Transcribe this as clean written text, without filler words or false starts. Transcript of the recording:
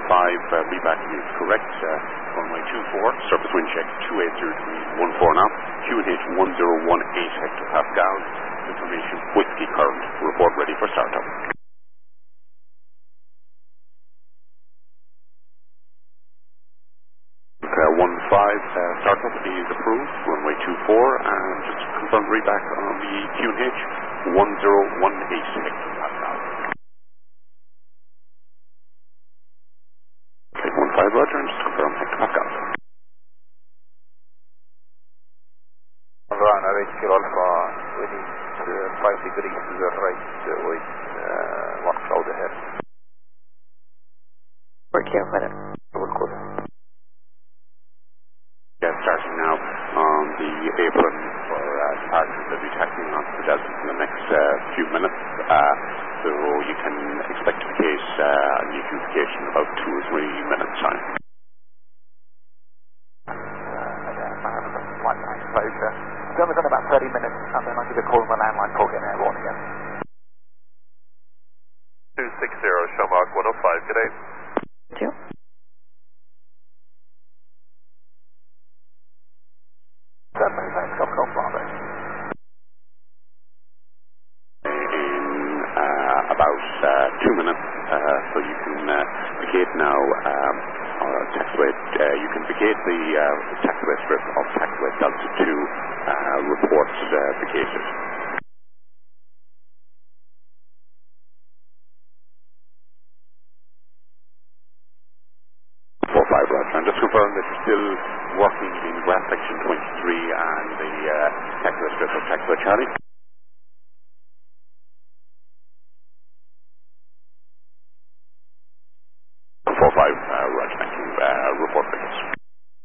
reback is correct. Runway 24, surface wind check 280 now. QNH 1018 hectopascals. Information Whiskey Current. Report ready for startup. Startup is approved, runway 24, and just to confirm reback on the QNH 1018 hectopascals. Okay, 15 Roger, and just confirm hectopascals. Runway Kilo Alpha, we need 5 degrees to the right with 1 cloud ahead. Work here, minute. Starting now on the apron for departures that will be taxiing onto the Delta in the next few minutes. So you can expect to case a new communication in about 2 or 3 minutes' time. Flight time closure. Still within about 30 minutes, and then I'll give you a call on the landline for getting airborne again. 260 Shamrock 105, good day. Thank you. In about 2 minutes, so you can vacate now, taxiway, you can vacate the taxiway strip of taxiway Delta 2, reports vacated. 45 Roger, and just confirm that you're still working in grass section 23 and the taxiway strip of taxiway Charlie.